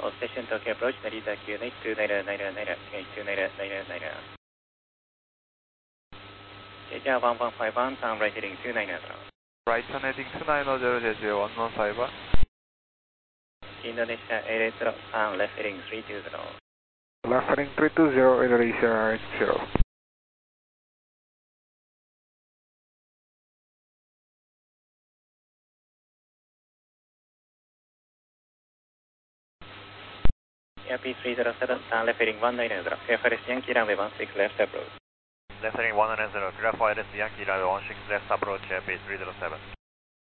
All station Tokyo approach, Narita QNH 29090, QNH 29090. JR 1151, turn right heading 290. Right turn heading 290, JR 1151. Indonesia 880, turn left heading 320. Left heading 320, Indonesia 80. Yapi 307, turn left heading 190, clear for Yankee runway 16 left approach. Left heading 190, clear for Yankee runway 16 left approach, Yapi 307.